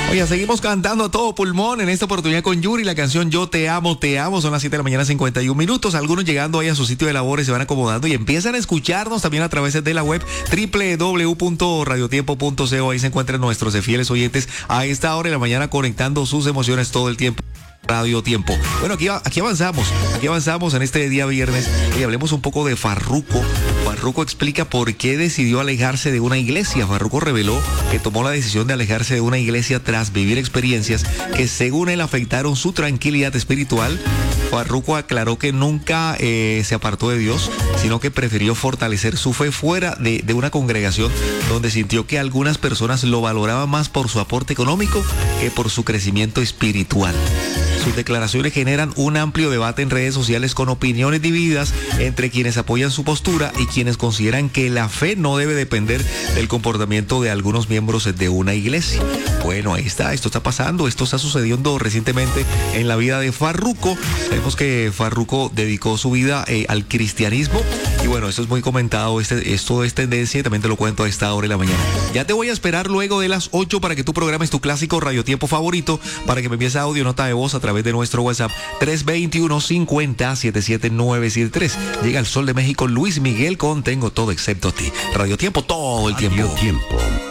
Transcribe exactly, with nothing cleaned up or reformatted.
Oye, seguimos cantando a todo pulmón en esta oportunidad con Yuri, la canción Yo Te Amo, Te Amo. Son las siete de la mañana, cincuenta y un minutos. Algunos llegando ahí a su sitio de labores se van acomodando y empiezan a escucharnos también a través de la web doble u doble u doble u punto radio tiempo punto co. Ahí se encuentran nuestros fieles oyentes a esta hora de la mañana conectando sus emociones todo el tiempo. Radio Tiempo. Bueno, aquí, aquí avanzamos, aquí avanzamos en este día viernes y hablemos un poco de Farruko. Farruko explica por qué decidió alejarse de una iglesia. Farruko reveló que tomó la decisión de alejarse de una iglesia tras vivir experiencias que según él afectaron su tranquilidad espiritual. Farruko aclaró que nunca eh, se apartó de Dios, sino que prefirió fortalecer su fe fuera de, de una congregación donde sintió que algunas personas lo valoraban más por su aporte económico que por su crecimiento espiritual. Sus declaraciones generan un amplio debate en redes sociales con opiniones divididas entre quienes apoyan su postura y quienes consideran que la fe no debe depender del comportamiento de algunos miembros de una iglesia. Bueno, ahí está, esto está pasando, esto está sucediendo recientemente en la vida de Farruko. Sabemos que Farruko dedicó su vida eh, al cristianismo y bueno, esto es muy comentado, este, esto es tendencia y también te lo cuento a esta hora de la mañana. Ya te voy a esperar luego de las ocho para que tú programes tu clásico Radio Tiempo favorito, para que me envíes audio, nota de voz a través de nuestro WhatsApp tres dos uno, cinco cero, siete siete nueve siete tres. Llega el Sol de México, Luis Miguel con Tengo Todo Excepto a Ti. Radio Tiempo todo el tiempo. Radio Tiempo.